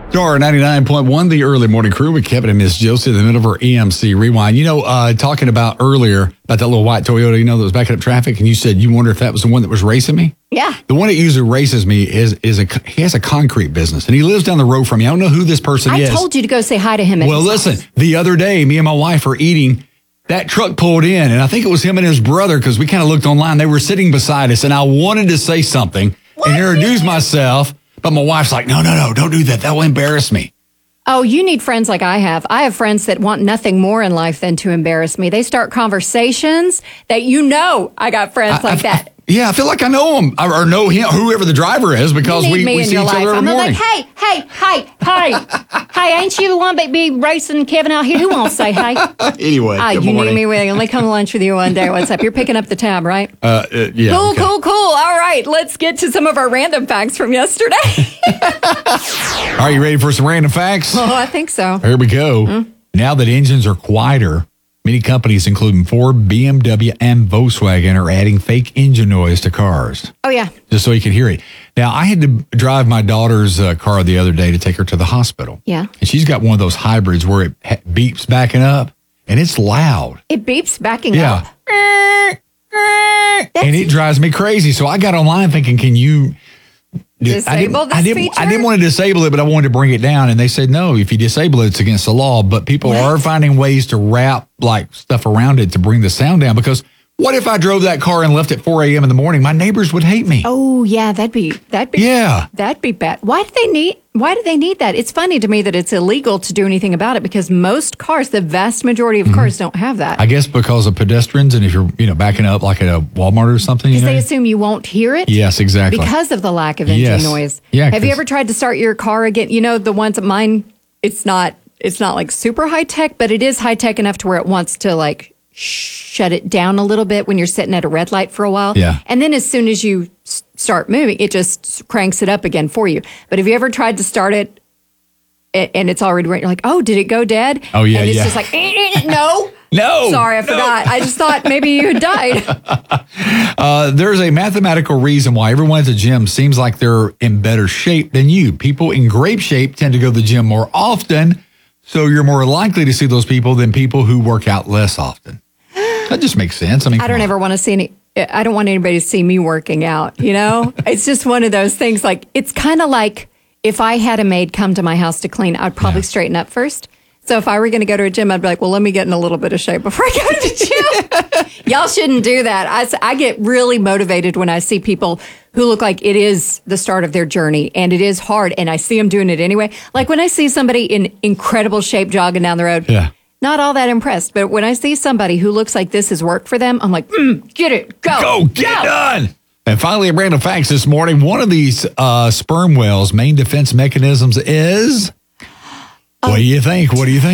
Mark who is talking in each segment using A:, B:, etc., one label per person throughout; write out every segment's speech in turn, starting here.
A: Star 99.1, the early morning crew with Kevin and Miss Josie in the middle of our EMC Rewind. Talking about earlier about that little white Toyota, that was backing up traffic, and you said you wonder if that was the one that was racing me?
B: Yeah.
A: The one that usually races me he has a concrete business, and he lives down the road from me. I don't know who this person is.
B: I told you to go say hi to him.
A: Well, listen, the other day, me and my wife were eating. That truck pulled in, and I think it was him and his brother, because we kind of looked online. They were sitting beside us, and I wanted to say something and introduce myself, but my wife's like, no, don't do that. That will embarrass me.
B: Oh, you need friends like I have. I have friends that want nothing more in life than to embarrass me. They start conversations that I got friends like that.
A: I feel like I know him or know him, whoever the driver is, because we see each other every morning.
B: I'm like, hey, ain't you the one that be racing Kevin out here? Who won't say hey?
A: Anyway, good
B: you
A: morning.
B: need me. Let me come to lunch with you one day. What's up? You're picking up the tab, right?
A: Yeah.
B: Cool,
A: okay.
B: cool. All right, let's get to some of our random facts from yesterday.
A: Are you ready for some random facts?
B: Oh, I think so.
A: Here we go. Now that engines are quieter, many companies, including Ford, BMW, and Volkswagen, are adding fake engine noise to cars.
B: Oh, yeah.
A: Just so you can hear it. Now, I had to drive my daughter's car the other day to take her to the hospital.
B: Yeah.
A: And she's got one of those hybrids where it beeps backing up, and it's loud.
B: It beeps backing up.
A: And it drives me crazy. So I got online thinking, can you...
B: Disable this feature?
A: I didn't want to disable it, but I wanted to bring it down. And they said, no, if you disable it, it's against the law. But people are finding ways to wrap stuff around it to bring the sound down. Because what if I drove that car and left at 4 a.m. in the morning? My neighbors would hate me.
B: Oh, yeah, that'd be bad. Why do they need that? It's funny to me that it's illegal to do anything about it, because most cars, the vast majority of cars, don't have that.
A: I guess because of pedestrians, and if you're backing up like at a Walmart or something,
B: because they assume you won't hear it.
A: Yes, exactly.
B: Because of the lack of engine noise.
A: Yeah.
B: Have you ever tried to start your car again? The ones at mine, it's not like super high tech, but it is high tech enough to where it wants to shut it down a little bit when you're sitting at a red light for a while.
A: Yeah.
B: And then as soon as you start moving, it just cranks it up again for you. But have you ever tried to start it and it's already running? You're like, oh, did it go dead?
A: Oh, yeah,
B: and it's just like, no.
A: No.
B: Sorry, I forgot. I just thought maybe you had died.
A: There's a mathematical reason why everyone at the gym seems like they're in better shape than you. People in great shape tend to go to the gym more often, so you're more likely to see those people than people who work out less often. That just makes sense.
B: I don't ever want to see I don't want anybody to see me working out, It's just one of those things. It's kind of like if I had a maid come to my house to clean, I'd probably straighten up first. So if I were going to go to a gym, I'd be like, well, let me get in a little bit of shape before I go to the gym. Y'all shouldn't do that. I get really motivated when I see people who look like it is the start of their journey, and it is hard, and I see them doing it anyway. Like when I see somebody in incredible shape jogging down the road, not all that impressed. But when I see somebody who looks like this has worked for them, I'm like, get it, go.
A: Get it done. And finally, a random facts this morning. One of these sperm whales' main defense mechanisms is... What do you think?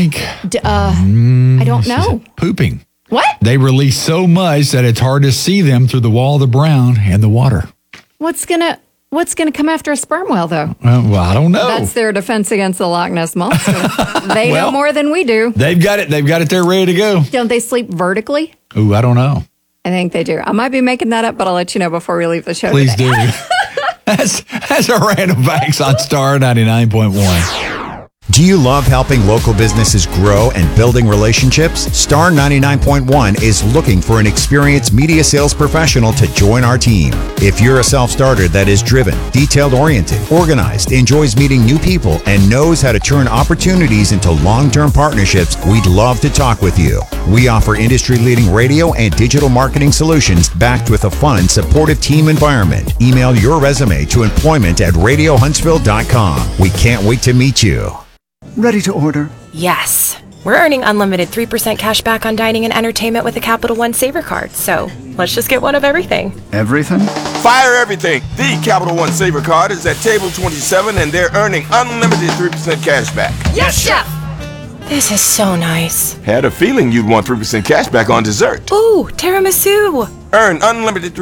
B: I don't know.
A: Pooping.
B: What?
A: They release so much that it's hard to see them through the wall of the brown and the water.
B: What's gonna come after a sperm whale, though?
A: Well, I don't know.
B: That's their defense against the Loch Ness Monster. They know more than we do.
A: They've got it there ready to go.
B: Don't they sleep vertically?
A: Ooh, I don't know.
B: I think they do. I might be making that up, but I'll let you know before we leave the show
A: Please
B: today.
A: do. That's a random facts on Star 99.1.
C: Do you love helping local businesses grow and building relationships? Star 99.1 is looking for an experienced media sales professional to join our team. If you're a self-starter that is driven, detail-oriented, organized, enjoys meeting new people, and knows how to turn opportunities into long-term partnerships, we'd love to talk with you. We offer industry-leading radio and digital marketing solutions backed with a fun, supportive team environment. Email your resume to employment@radiohuntsville.com. We can't wait to meet you.
D: Ready to order?
E: Yes. We're earning unlimited 3% cash back on dining and entertainment with a Capital One Saver card, so let's just get one of everything.
D: Everything?
F: Fire everything! The Capital One Saver card is at table 27 and they're earning unlimited 3% cash back.
E: Yes, Chef! This is so nice.
F: Had a feeling you'd want 3% cash back on dessert.
E: Ooh, tiramisu!
F: Earn unlimited